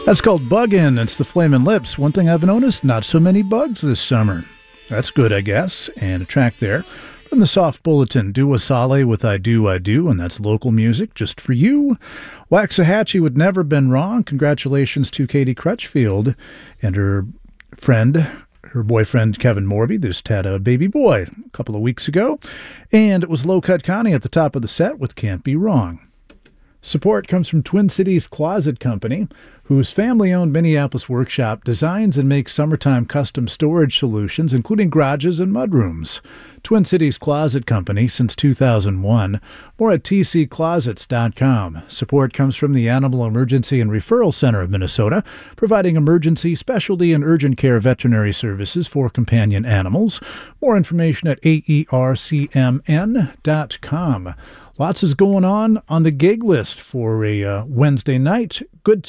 That's called Buggin'. It's the Flamin' Lips. One thing I've noticed, not so many bugs this summer. That's good, I guess. And a track there from the Soft Bulletin, Do Asale with I Do, and that's local music just for you. Waxahachie would never been wrong. Congratulations to Katie Crutchfield and her boyfriend Kevin Morby. They just had a baby boy a couple of weeks ago. And it was Low Cut Connie at the top of the set with Can't Be Wrong. Support comes from Twin Cities Closet Company, whose family-owned Minneapolis workshop designs and makes summertime custom storage solutions, including garages and mudrooms. Twin Cities Closet Company since 2001. More at tcclosets.com. Support comes from the Animal Emergency and Referral Center of Minnesota, providing emergency, specialty, and urgent care veterinary services for companion animals. More information at aercmn.com. Lots is going on the gig list for a Wednesday night. Good